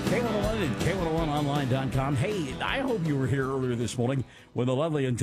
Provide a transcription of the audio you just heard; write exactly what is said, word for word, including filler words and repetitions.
K one oh one and K one oh one online dot com. Hey, I hope you were here earlier this morning when the lovely and